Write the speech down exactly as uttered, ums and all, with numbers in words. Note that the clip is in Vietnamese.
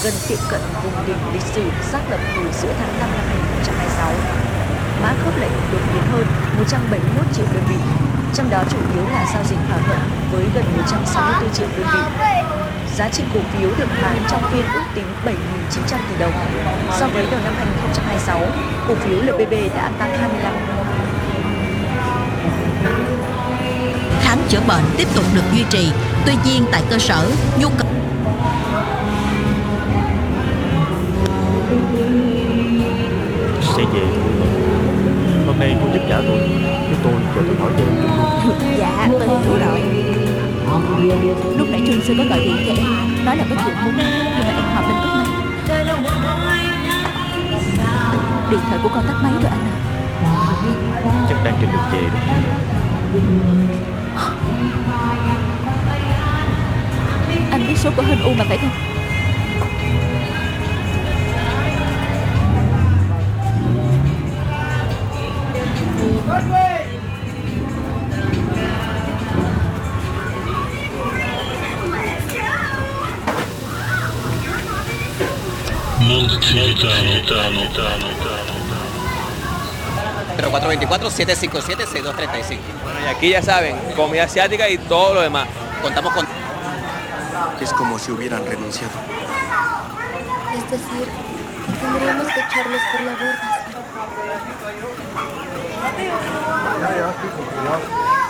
gần tiệm cận vùng đỉnh lịch sử xác lập hồi giữa tháng năm năm hai nghìn không trăm hai mươi sáu. Mã khớp lệnh đột biến hơn một trăm bảy mươi mốt triệu đơn vị, trong đó chủ yếu là giao dịch thỏa thuận với gần một trăm sáu mươi tư triệu đơn vị. Giá trị cổ phiếu được bán trong phiên ước tính bảy nghìn chín trăm tỷ đồng. So với đầu năm hai nghìn không trăm hai mươi sáu, cổ phiếu lờ pê bê đã tăng hai mươi lăm. Khám chữa bệnh tiếp tục được duy trì, tuy nhiên tại cơ sở, nhu cầu sẽ về thôi. Hôm nay cô giúp trả tôi, chứ tôi chờ tôi hỏi cho em luôn. Dạ, tôi hiểu rồi. Lúc nãy Trương Sư có gọi điện cho em, nói là có chuyện muốn, nhưng mà em họp lên tắt máy. Điện thoại của con tắt máy rồi anh à. Chắc đang trên đường về đó. Anh biết số của hình U mà phải không? Pero cuatro dos cuatro, siete cinco siete, seis dos tres cinco. Bueno, y aquí ya saben, comida asiática y todo lo demás. Contamos con... Es como si hubieran renunciado. Es decir, tendríamos que echarlos por la borda.